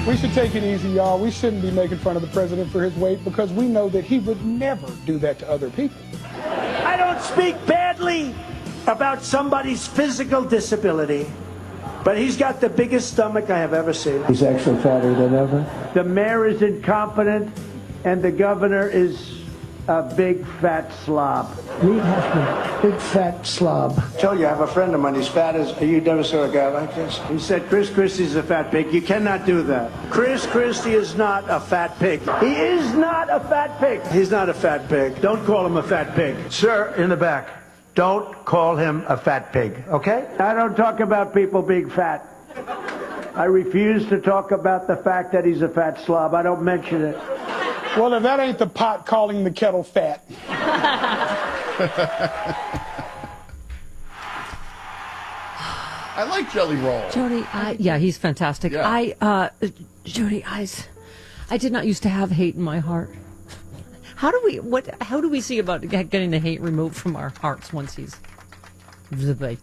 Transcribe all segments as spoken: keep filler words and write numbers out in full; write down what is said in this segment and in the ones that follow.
We should take it easy, y'all. We shouldn't be making fun of the president for his weight because we know that he would never do that to other people. I don't speak badly about somebody's physical disability, but he's got the biggest stomach I have ever seen. He's actually fatter than ever. The mayor is incompetent, and the governor is a big fat slob. Reed Hoffman, big fat slob. I told you, I have a friend of mine. He's fat as... You never saw a guy like this? He said Chris Christie's a fat pig. You cannot do that. Chris Christie is not a fat pig. He is not a fat pig. He's not a fat pig. Don't call him a fat pig. Sir, in the back, don't call him a fat pig, okay? I don't talk about people being fat. I refuse to talk about the fact that he's a fat slob. I don't mention it. Well, if that ain't the pot calling the kettle fat. I like Jelly Roll. Jody, I, yeah, he's fantastic. Yeah. I, uh, Jody, I, I did not used to have hate in my heart. How do we, what, how do we see about getting the hate removed from our hearts once he's, I,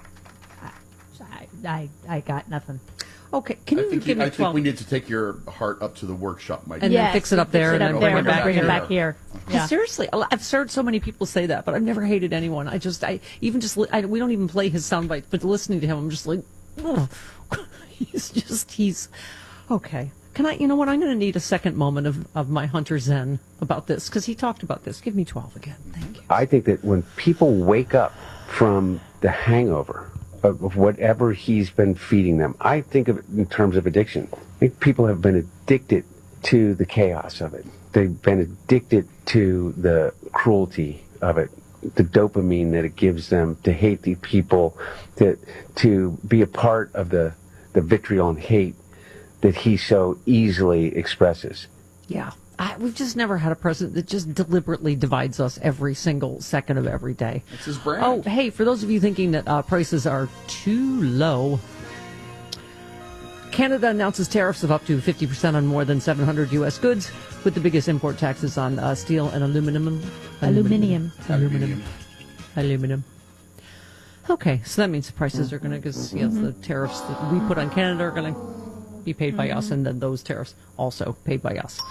I, I got nothing. okay, can I you think, give you, me I twelve? think we need to take your heart up to the workshop, Mike. And then fix it up there and then bring it back bring here. it back here. Yeah. Seriously, I've heard so many people say that, but I've never hated anyone. I just, I even just, I, we don't even play his sound bites, but listening to him, I'm just like, oh, he's just, he's, okay. Can I, you know what, I'm going to need a second moment of, of my Hunter Zen about this, because he talked about this. Give me twelve again. Thank you. I think that when people wake up from the hangover of, of whatever he's been feeding them, I think of it in terms of addiction. I think people have been addicted to the chaos of it. They've been addicted to the cruelty of it, the dopamine that it gives them to hate the people, to to be a part of the, the vitriol and hate that he so easily expresses. Yeah. I, we've just never had a president that just deliberately divides us every single second of every day. It's his brand. Oh, hey, for those of you thinking that uh, prices are too low, Canada announces tariffs of up to fifty percent on more than seven hundred U S goods, with the biggest import taxes on uh, steel and aluminum. Aluminium. Aluminum. Aluminum. Okay, so that means the prices are going to, because yes, the tariffs that we put on Canada are going to be paid by us, and then those tariffs also paid by us.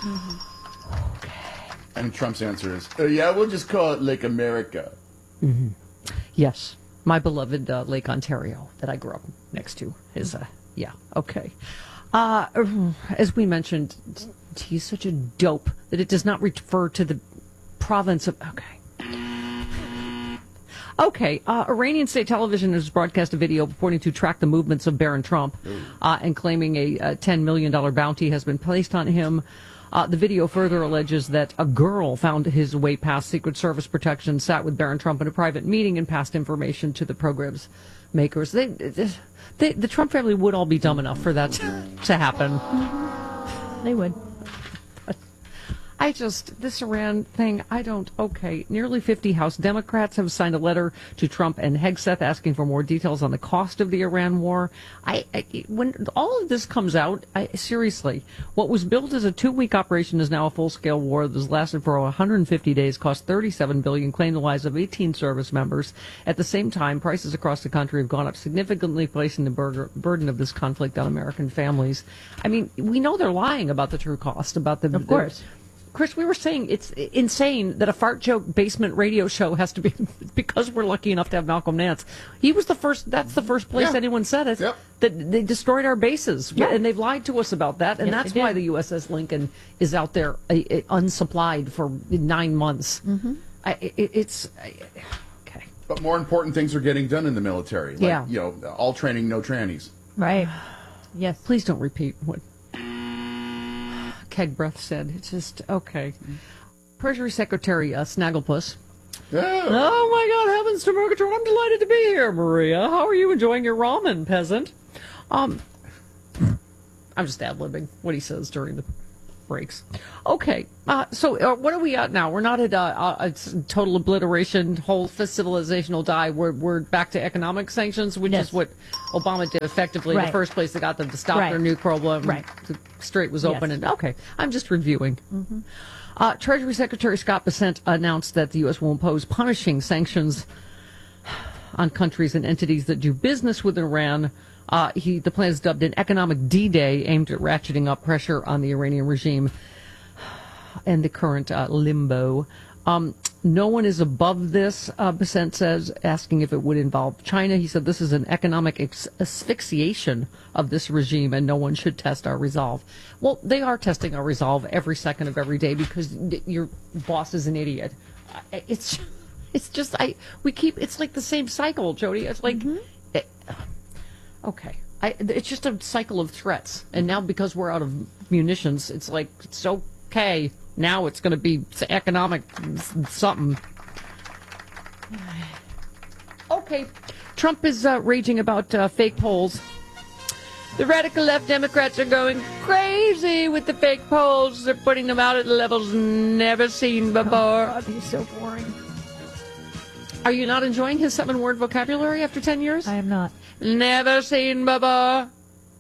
And Trump's answer is, oh, yeah, we'll just call it Lake America. Mm-hmm. Yes, my beloved uh, Lake Ontario that I grew up next to is, uh, yeah, okay. Uh, as we mentioned, he's such a dope that it does not refer to the province of, okay. Okay, uh, Iranian state television has broadcast a video purporting to track the movements of Barron Trump uh, and claiming a, a ten million dollars bounty has been placed on him. Uh, the video further alleges that a girl found his way past Secret Service protection, sat with Barron Trump in a private meeting, and passed information to the program's makers. They, they, the Trump family would all be dumb enough for that to happen. They would. I just, this Iran thing, I don't, okay. Nearly fifty House Democrats have signed a letter to Trump and Hegseth asking for more details on the cost of the Iran war. I, I when all of this comes out, I, seriously, what was billed as a two-week operation is now a full-scale war that has lasted for one hundred fifty days, cost thirty-seven billion dollars, claimed the lives of eighteen service members. At the same time, prices across the country have gone up significantly, placing the bur- burden of this conflict on American families. I mean, we know they're lying about the true cost, about the... Of course. The, Chris, we were saying it's insane that a fart joke basement radio show has to be, because we're lucky enough to have Malcolm Nance. He was the first, that's the first place Yeah. anyone said it, Yep. that they destroyed our bases. Yeah. And they've lied to us about that. And Yes, that's they why did. the U S S Lincoln is out there uh, uh, unsupplied for nine months. Mm-hmm. I, it, it's, I, okay. But more important things are getting done in the military. Like, Yeah. you know, all training, no trannies. Right. Yes. Please don't repeat what Keg Breath said. It's just, okay. Treasury Secretary uh, Snagglepuss. Yeah. Oh my God, heavens to Murgatroyd, I'm delighted to be here, Maria. How are you enjoying your ramen, peasant? Um, I'm just ad-libbing what he says during the breaks. Okay, uh, so uh, what are we at now? We're not at uh, uh, total obliteration, whole civilization will die. We're, we're back to economic sanctions, which Yes. is what Obama did effectively. Right. The first place that got them to stop Right. their nuke program. Right. The strait was Yes. open. And okay, I'm just reviewing. Mm-hmm. Uh, Treasury Secretary Scott Bessent announced that the U S will impose punishing sanctions on countries and entities that do business with Iran Uh, he, the plan is dubbed an economic D-Day, aimed at ratcheting up pressure on the Iranian regime and the current uh, limbo. Um, no one is above this, uh, Bessent says, asking if it would involve China. He said this is an economic ex- asphyxiation of this regime, and no one should test our resolve. Well, they are testing our resolve every second of every day because your boss is an idiot. It's, it's just I. We keep. It's like the same cycle, Jody. It's like, mm-hmm. it, okay. I, it's just a cycle of threats, and now because we're out of munitions, it's like it's okay. Now it's going to be economic something. Okay. Trump is uh, raging about uh, fake polls. The radical left Democrats are going crazy with the fake polls. They're putting them out at levels never seen before. Oh, God, he's so boring. Are you not enjoying his seven-word vocabulary after ten years? I am not. Never seen before.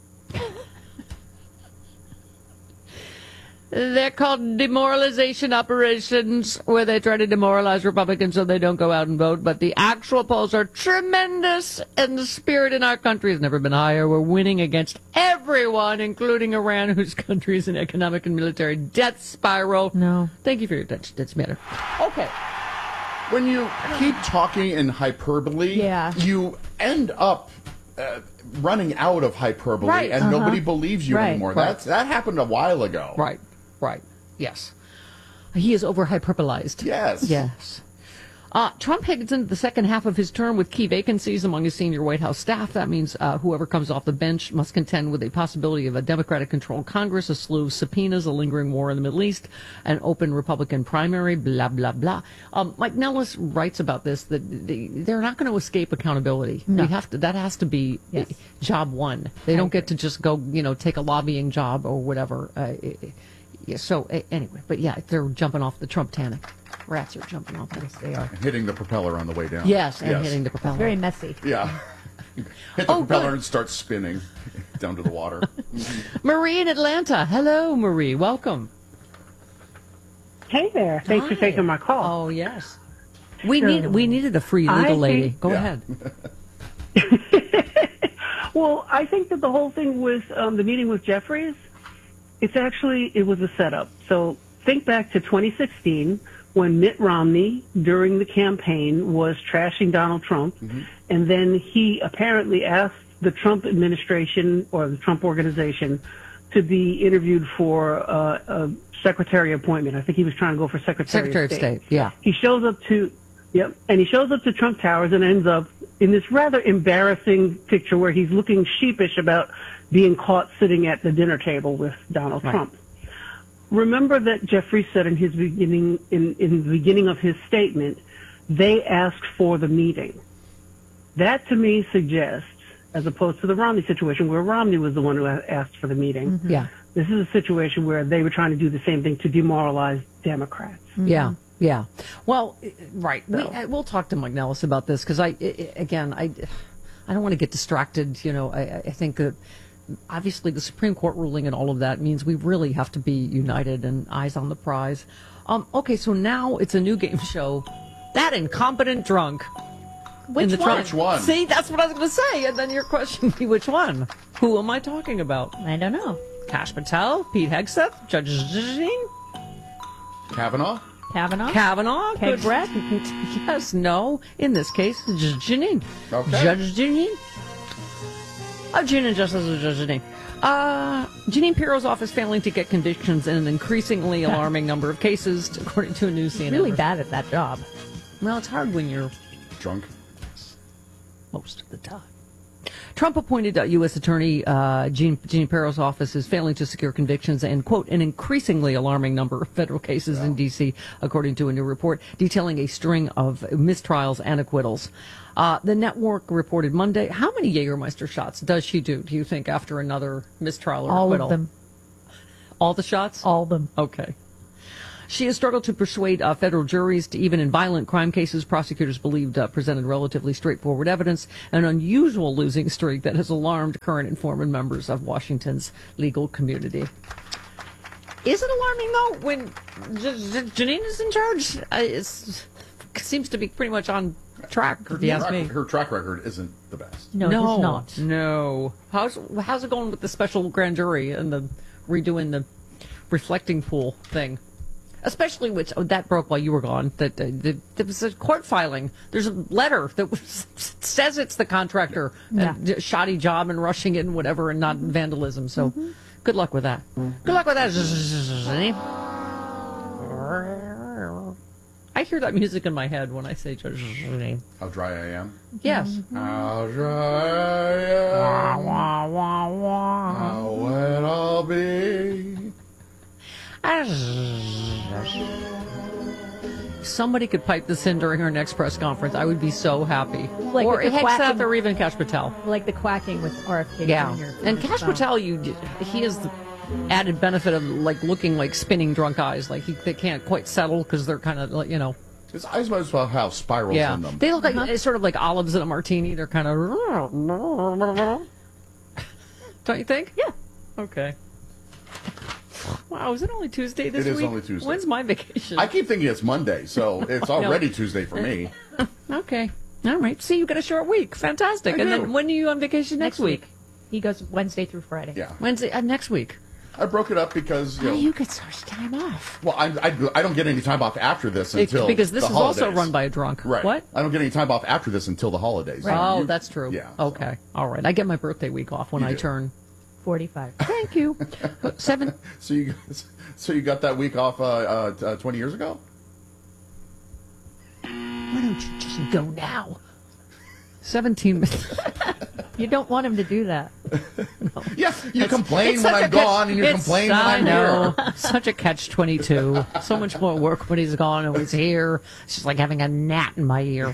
They're called demoralization operations, where they try to demoralize Republicans so they don't go out and vote. But the actual polls are tremendous, and the spirit in our country has never been higher. We're winning against everyone, including Iran, whose country is an economic and military death spiral. No. Thank you for your attention. That's matter. Okay. When you keep talking in hyperbole, Yeah. you end up uh, running out of hyperbole, Right. and Uh-huh. nobody believes you Right. anymore. Right. That's that happened a while ago. Right. Right. Yes. He is over hyperbolized. Yes. Yes. Uh, Trump heads into the second half of his term with key vacancies among his senior White House staff. That means uh, whoever comes off the bench must contend with a possibility of a Democratic-controlled Congress, a slew of subpoenas, a lingering war in the Middle East, an open Republican primary, blah, blah, blah. Um, Mike Nellis writes about this, that they, they're not going to escape accountability. No. We have to. That has to be Yes. job one. They I don't agree. get to just go, you know, take a lobbying job or whatever. Uh, yeah, so, uh, anyway, but yeah, they're jumping off the Trump-tanic. Rats are jumping off this. They are. Hitting the propeller on the way down. Yes, and hitting the propeller. Very messy. Yeah. Hit the Oh, propeller good. and start spinning down to the water. Marie in Atlanta. Hello, Marie. Welcome. Hey there. Thanks Hi. for taking my call. Oh, yes. We need we needed a free legal I lady. think- Go Yeah. ahead. Well, I think that the whole thing with um, the meeting with Jeffries, it's actually, it was a setup. So think back to twenty sixteen when Mitt Romney, during the campaign, was trashing Donald Trump. Mm-hmm. And then he apparently asked the Trump administration or the Trump organization to be interviewed for uh, a secretary appointment. I think he was trying to go for secretary, Secretary of State. Yeah. He shows up to, yep, and he shows up to Trump Towers and ends up in this rather embarrassing picture where he's looking sheepish about being caught sitting at the dinner table with Donald Right. Trump. Remember that Jeffrey said in his beginning, in, in the beginning of his statement, they asked for the meeting. That to me suggests, as opposed to the Romney situation where Romney was the one who a- asked for the meeting, Yeah. this is a situation where they were trying to do the same thing to demoralize Democrats. Yeah. Yeah. Well, i- right. We, So- I, we'll talk to Mike Nellis about this because I, I, again, I, I don't want to get distracted. You know, I, I think that obviously the Supreme Court ruling and all of that means we really have to be united and eyes on the prize. Um, okay, so now it's a new game show. That incompetent drunk. Which in the one? Which one? See, that's what I was going to say. And then your question be which one? Who am I talking about? I don't know. Cash Patel, Pete Hegseth, Judge Janine Kavanaugh? Kavanaugh? Kavanaugh. Peg Good- Brett? Yes, no. In this case, Judge Janine. Okay. Judge Janine. Oh, Janine Justice of Judge Janine. Uh, Janine Pirro's office failing to get convictions in an increasingly alarming number of cases, according to a new C N N. Really bad at that job. Well, it's hard when you're Drunk? most of the time. Trump appointed uh, U S Attorney uh, Jean, Jean Pirro's office is failing to secure convictions and, quote, an increasingly alarming number of federal cases in D C, according to a new report detailing a string of mistrials and acquittals. Uh, the network reported Monday. How many Jägermeister shots does she do, do you think, after another mistrial or All acquittal? of them. All the shots? All of them. Okay. She has struggled to persuade uh, federal juries to even in violent crime cases prosecutors believed uh, presented relatively straightforward evidence, an unusual losing streak that has alarmed current and former members of Washington's legal community. Is it alarming, though, when J- J- Janine is in charge? Uh, it's, it seems to be pretty much on track, if you ask track, me. Her track record isn't the best. No, no, it's not. No. How's how's it going with the special grand jury and the redoing the reflecting pool thing? Especially which oh, that broke while you were gone. That uh, the, there was a court filing. There's a letter that was, says it's the contractor, Yeah. a shoddy job and rushing it and whatever, and not vandalism. So, good luck with that. Good luck with that. I hear that music in my head when I say Judge's name. How dry I am. Yes. How dry I am. Wah, wah, wah. How wet I'll be. Somebody could pipe this in during our next press conference. I would be so happy. Like or with the Hegseth quacking- or even Kash Patel. Like the quacking with R F K Yeah. Junior And Kash Patel, you, he has the added benefit of like looking like spinning drunk eyes. Like he, they can't quite settle because they're kind of like, you know. His eyes might as well have spirals Yeah. in them. They look like it's sort of like olives in a martini. They're kind of. Don't you think? Yeah. Okay. Wow, is it only Tuesday this It is week? only Tuesday. When's my vacation? I keep thinking it's Monday, so it's already Tuesday for me. Okay. All right. See, you got a short week. Fantastic. I and do. then when are you on vacation next, Next week. He goes Wednesday through Friday. Yeah. Wednesday, uh, next week. I broke it up because, you How know, do you get so much time off? well, I, I, I don't get any time off after this It- until because this the is also holidays. run by a drunk. Right. What? I don't get any time off after this until the holidays. Oh, You- that's true. Yeah. Okay. All right. I get my birthday week off when You I do. turn. forty-five. Thank you. Seven. So you, so you got that week off uh, uh, uh, twenty years ago? Why don't you just go now? Seventeen minutes. You don't want him to do that. Yeah, you complain It's when such a I'm catch- gone, and you it's- complain when I I'm know. here. Such a catch twenty-two. So much more work when he's gone and when he's here. It's just like having a gnat in my ear.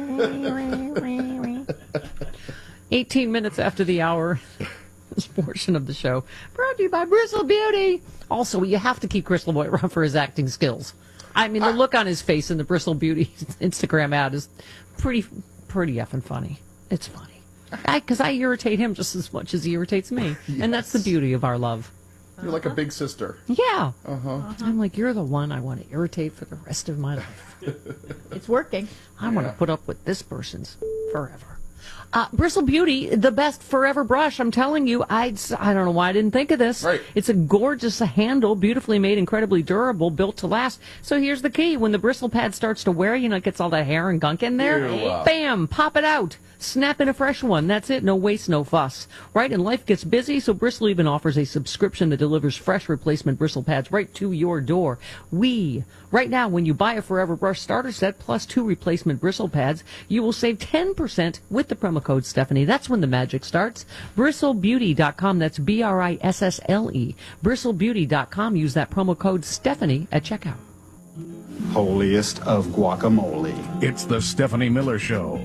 eighteen minutes after the hour, this portion of the show brought to you by Bristle Beauty. Also, you have to keep Chris LeBoy around for his acting skills. I mean, the look on his face in the Bristle Beauty Instagram ad is pretty, pretty effing funny. It's funny. Because I, I irritate him just as much as he irritates me. And that's the beauty of our love. You're like a big sister. Yeah. Uh-huh. I'm like, you're the one I want to irritate for the rest of my life. It's working. I want to put up with this person's forever. Uh, Bristle Beauty, the best forever brush. I'm telling you, I I don't know why I didn't think of this. Right. It's a gorgeous handle, beautifully made, incredibly durable, built to last. So here's the key: when the bristle pad starts to wear, you know, it gets all the hair and gunk in there. Ew. Bam! Pop it out. Snap in a fresh one. That's it. No waste, no fuss. Right? And life gets busy, so Bristle even offers a subscription that delivers fresh replacement bristle pads right to your door. We, right now, when you buy a Forever Brush starter set plus two replacement bristle pads, you will save ten percent with the promo code Stephanie. That's when the magic starts. bristle beauty dot com. That's B R I S S L E. bristle beauty dot com. Use that promo code Stephanie at checkout. Holiest of guacamole. It's the Stephanie Miller Show.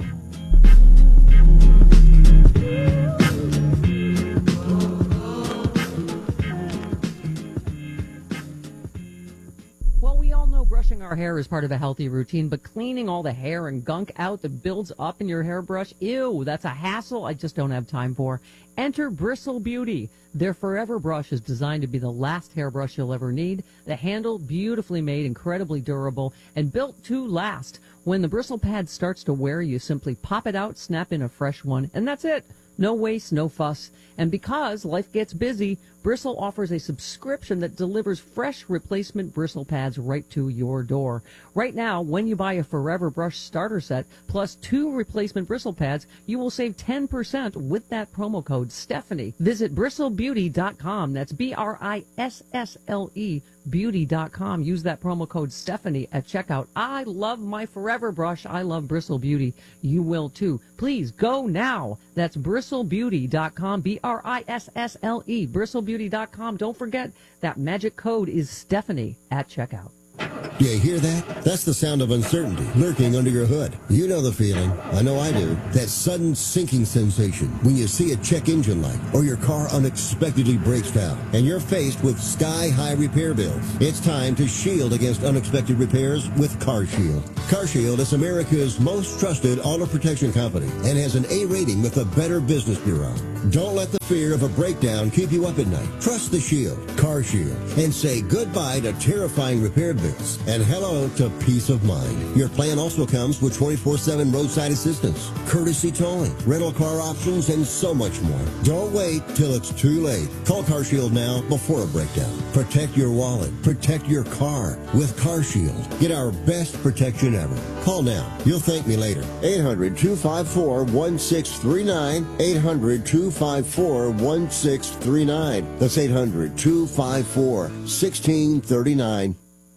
Well, we all know brushing our hair is part of a healthy routine, but cleaning all the hair and gunk out that builds up in your hairbrush, ew, that's a hassle I just don't have time for. Enter Bristle Beauty. Their Forever Brush is designed to be the last hairbrush you'll ever need. The handle, beautifully made, incredibly durable, and built to last. When the bristle pad starts to wear, you simply pop it out, snap in a fresh one, and that's it. No waste, no fuss. And because life gets busy, Bristle offers a subscription that delivers fresh replacement bristle pads right to your door. Right now, when you buy a Forever Brush starter set plus two replacement bristle pads, you will save ten percent with that promo code Stephanie. Visit bristle beauty dot com. That's B R I S S L E beauty dot com. Use that promo code Stephanie at checkout. I love my Forever Brush. I love Bristle Beauty. You will too. Please go now. That's bristle beauty dot com. B R I S S L E. bristle beauty dot com. Don't forget that magic code is Stephanie at checkout. You hear that? That's the sound of uncertainty lurking under your hood. You know the feeling. I know I do. That sudden sinking sensation when you see a check engine light or your car unexpectedly breaks down and you're faced with sky-high repair bills. It's time to shield against unexpected repairs with CarShield. CarShield is America's most trusted auto protection company and has an A rating with the Better Business Bureau. Don't let the fear of a breakdown keep you up at night. Trust the Shield, CarShield, and say goodbye to terrifying repair bills. And hello to peace of mind. Your plan also comes with twenty-four seven roadside assistance, courtesy towing, rental car options, and so much more. Don't wait till it's too late. Call CarShield now before a breakdown. Protect your wallet. Protect your car with CarShield. Get our best protection ever. Call now. You'll thank me later. eight hundred, two five four, one six three nine. eight hundred, two five four, one six three nine. That's eight hundred, two five four, one six three nine.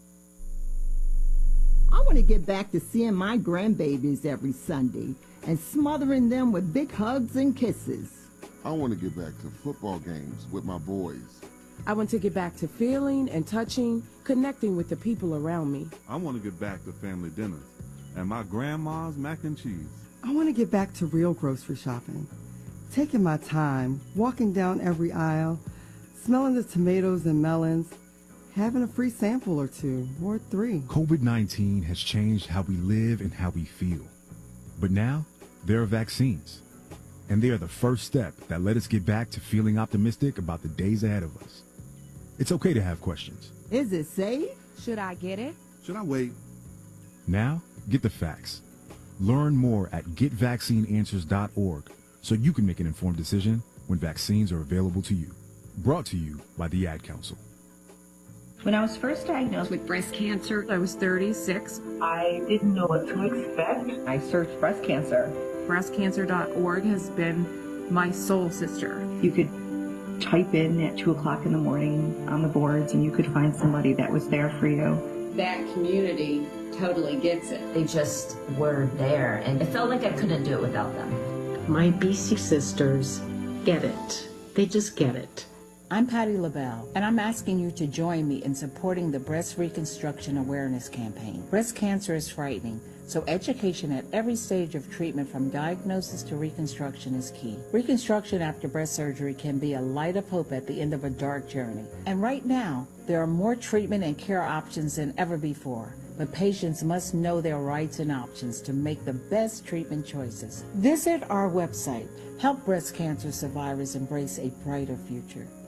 I want to get back to seeing my grandbabies every Sunday and smothering them with big hugs and kisses. I want to get back to football games with my boys. I want to get back to feeling and touching, connecting with the people around me. I want to get back to family dinners and my grandma's mac and cheese. I want to get back to real grocery shopping, taking my time, walking down every aisle, smelling the tomatoes and melons, having a free sample or two, or three. COVID nineteen has changed how we live and how we feel. But now, there are vaccines. And they are the first step that let us get back to feeling optimistic about the days ahead of us. It's okay to have questions. Is it safe? Should I get it? Should I wait? Now, get the facts. Learn more at get vaccine answers dot org so you can make an informed decision when vaccines are available to you. Brought to you by the Ad Council. When I was first diagnosed with breast cancer, I was thirty-six. I didn't know what to expect. I searched breast cancer. breast cancer dot org has been my soul sister. You could type in at two o'clock in the morning on the boards and you could find somebody that was there for you. That community totally gets it. They just were there, and it felt like I couldn't do it without them. My B C sisters get it. They just get it. I'm Patty LaBelle, and I'm asking you to join me in supporting the Breast Reconstruction Awareness Campaign. Breast cancer is frightening, so education at every stage of treatment from diagnosis to reconstruction is key. Reconstruction after breast surgery can be a light of hope at the end of a dark journey. And right now, there are more treatment and care options than ever before. But patients must know their rights and options to make the best treatment choices. Visit our website. Help breast cancer survivors embrace a brighter future.